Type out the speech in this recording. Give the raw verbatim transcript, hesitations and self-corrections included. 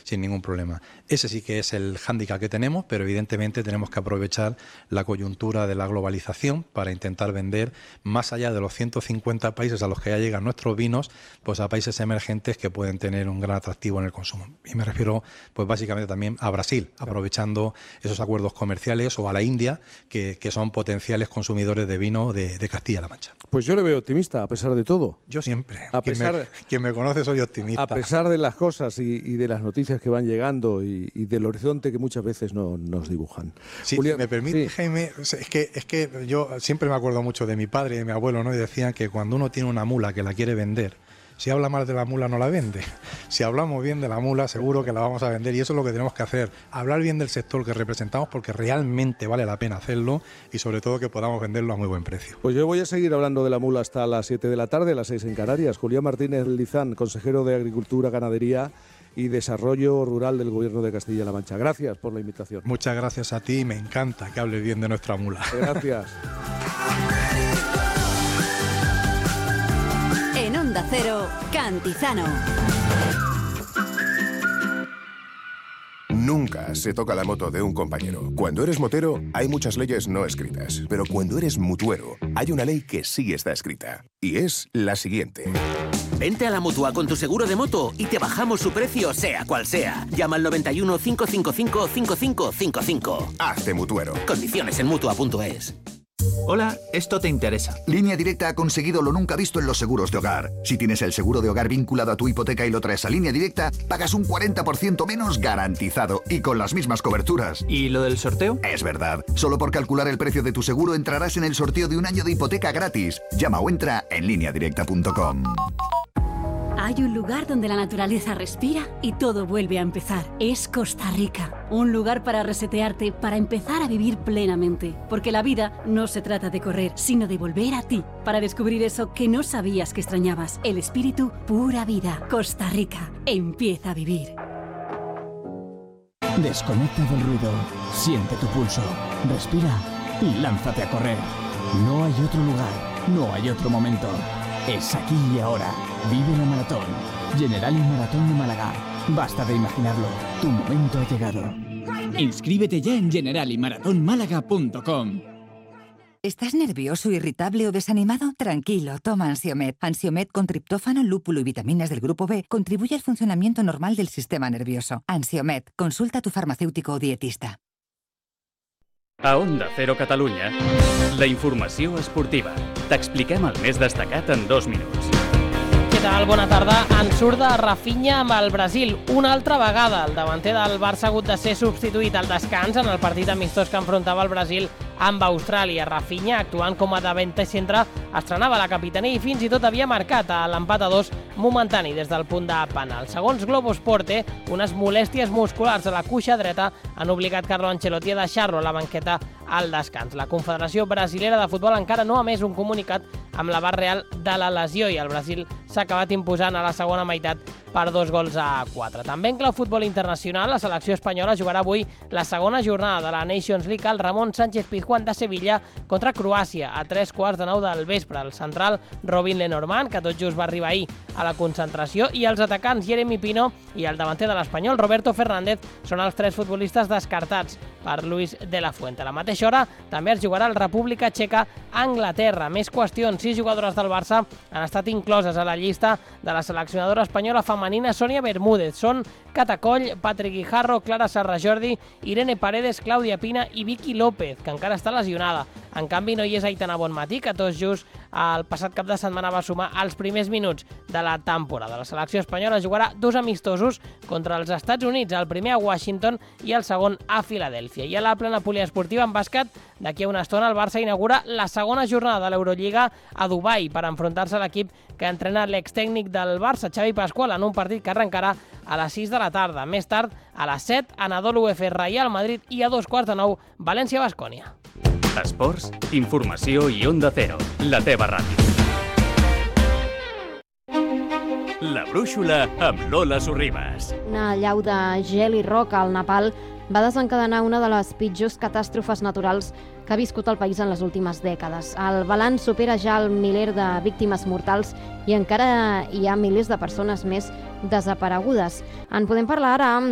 sin ningún problema. Ese sí que es el hándicap que tenemos, pero evidentemente tenemos que aprovechar la coyuntura de la globalización para intentar vender más allá de los ciento cincuenta países a los que ya llegan nuestros vinos, pues a países emergentes que pueden tener un gran atractivo en el consumo. Y me refiero pues básicamente también a Brasil, aprovechando esos acuerdos comerciales, o a la India, que, que son potenciales consumidores de vino de, de Castilla-La Mancha. Pues yo le veo optimista, a pesar de todo. Yo siempre. A quien, pesar, me, quien me conoce soy optimista. A pesar de las cosas y, y de las noticias que van llegando y, y del horizonte que muchas veces no, nos dibujan. Sí, Julián, si me permite, sí. Jaime, es que, es que yo siempre me acuerdo mucho de mi padre y de mi abuelo, ¿no? Y decían que cuando uno tiene una mula que la quiere vender, si habla mal de la mula no la vende. Si hablamos bien de la mula seguro que la vamos a vender, y eso es lo que tenemos que hacer, hablar bien del sector que representamos, porque realmente vale la pena hacerlo, y sobre todo que podamos venderlo a muy buen precio. Pues yo voy a seguir hablando de la mula hasta las siete de la tarde, las seis en Canarias. Julián Martínez Lizán, consejero de Agricultura, Ganadería y Desarrollo Rural del Gobierno de Castilla-La Mancha. Gracias por la invitación. Muchas gracias a ti, me encanta que hables bien de nuestra mula. Gracias. En Onda Cero, Cantizano. Nunca se toca la moto de un compañero. Cuando eres motero, hay muchas leyes no escritas. Pero cuando eres mutuero, hay una ley que sí está escrita. Y es la siguiente. Vente a la Mutua con tu seguro de moto y te bajamos su precio, sea cual sea. Llama al noventa y uno, cinco cinco cinco, cinco cinco cinco cinco. Hazte mutuero. Condiciones en mutua punto es. Hola, esto te interesa. Línea Directa ha conseguido lo nunca visto en los seguros de hogar. Si tienes el seguro de hogar vinculado a tu hipoteca y lo traes a Línea Directa, pagas un cuarenta por ciento menos garantizado y con las mismas coberturas. ¿Y lo del sorteo? Es verdad. Solo por calcular el precio de tu seguro entrarás en el sorteo de un año de hipoteca gratis. Llama o entra en línea directa punto com. Hay un lugar donde la naturaleza respira y todo vuelve a empezar. Es Costa Rica. Un lugar para resetearte, para empezar a vivir plenamente. Porque la vida no se trata de correr, sino de volver a ti. Para descubrir eso que no sabías que extrañabas. El espíritu pura vida. Costa Rica. Empieza a vivir. Desconecta del ruido. Siente tu pulso. Respira y lánzate a correr. No hay otro lugar. No hay otro momento. Es aquí y ahora. Vive la maratón. Generali Maratón de Málaga. Basta de imaginarlo. Tu momento ha llegado. Inscríbete ya en generali maratón málaga punto com. ¿Estás nervioso, irritable o desanimado? Tranquilo, toma Ansiomed. Ansiomed con triptófano, lúpulo y vitaminas del grupo B contribuye al funcionamiento normal del sistema nervioso. Ansiomed, consulta a tu farmacéutico o dietista. A Onda Cero Catalunya, la informació esportiva. T'expliquem el més destacat en dos minuts. Què tal? Bona tarda. En surt de Rafinha amb el Brasil una altra vegada. El davanter del Barça ha hagut de ser substituït al descans en el partit amistós que enfrontava el Brasil amb Austràlia. Rafinha, actuant com a davanter centre, estrenava la capitania i fins i tot havia marcat a l'empat a dos momentani des del punt de penal. Segons Globo Esporte, unes molèsties musculars a la cuixa dreta han obligat Carlo Ancelotti a deixar-lo a la banqueta al descans. La Confederació Brasilera de Futbol encara no ha emès un comunicat amb l'abast real de la lesió i el Brasil s'ha acabat imposant a la segona meitat per dos gols a quatre. També en clau futbol internacional, la selecció espanyola jugarà avui la segona jornada de la Nations League al Ramon Sánchez Pizjuán de Sevilla contra Croàcia a tres quarts de nou del vespre. El central Robin Lenormand, que tot just va arribar ahir a la concentració, i els atacants Jeremy Pino i el davanter de l'Espanyol Roberto Fernández són els tres futbolistes descartats per Luis de la Fuente. A la mateixa hora també es jugarà el República Txeca a Anglaterra. Més qüestions, sis jugadores del Barça han estat incloses a la llista de la seleccionadora espanyola femenina Sònia Bermúdez. Són Cata Coll, Patrick Guijarro, Clara Serrajordi, Irene Paredes, Clàudia Pina i Vicky López, que encara està lesionada. En canvi, no hi és Aitana Bonmatí, que tot just el passat cap de setmana va sumar els primers minuts de la temporada. La selecció espanyola jugarà dos amistosos contra els Estats Units, el primer a Washington i el segon a Filadèlfia. I a la plena poliesportiva en bàsquet, d'aquí a una estona el Barça inaugura la segona jornada de l'Eurolliga a Dubai per enfrontar-se a l'equip que entrena l'extècnic del Barça, Xavi Pascual, en un partit que arrencarà a les sis de la tarda. Més tard, a les set, Anadolu Efes Real Madrid i a dos quarts de nou, València-Baskonia. Esports, informació i Onda Cero, la teva ràdio. La brúixola amb Lola Sorribas. Una allau de gel i roca al Nepal va desencadenar una de les pitjors catàstrofes naturals que ha viscut el país en les últimes dècades. El balanç supera ja el miler de víctimes mortals i encara hi ha milers de persones més desaparegudes. En podem parlar ara amb